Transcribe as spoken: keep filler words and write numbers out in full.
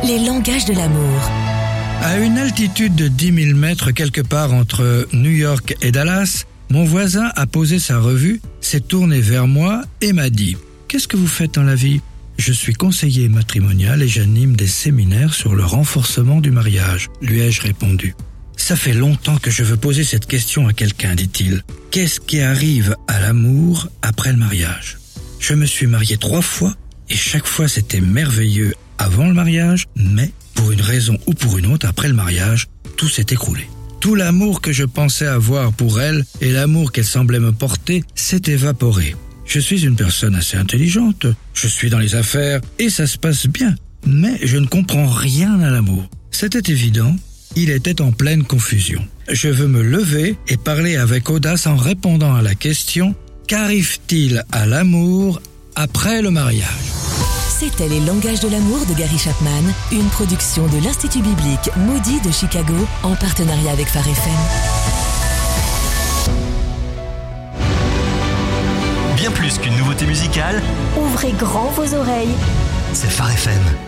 les langages de l'amour. À une altitude de dix mille mètres, quelque part entre New York et Dallas, mon voisin a posé sa revue, s'est tourné vers moi et m'a dit « Qu'est-ce que vous faites dans la vie ?» Je suis conseiller matrimonial et j'anime des séminaires sur le renforcement du mariage, lui ai-je répondu. Ça fait longtemps que je veux poser cette question à quelqu'un, dit-il. Qu'est-ce qui arrive à l'amour après le mariage ? Je me suis marié trois fois et chaque fois c'était merveilleux avant le mariage, mais pour une raison ou pour une autre, après le mariage, tout s'est écroulé. Tout l'amour que je pensais avoir pour elle et l'amour qu'elle semblait me porter s'est évaporé. Je suis une personne assez intelligente, je suis dans les affaires et ça se passe bien, mais je ne comprends rien à l'amour. C'était évident, il était en pleine confusion. Je veux me lever et parler avec audace en répondant à la question « Qu'arrive-t-il à l'amour après le mariage ?» C'était Les langages de l'amour de Gary Chapman, une production de l'Institut biblique Moody de Chicago en partenariat avec Phare F M. Bien plus qu'une nouveauté musicale, Ouvrez grand vos oreilles. c'est Phare F M.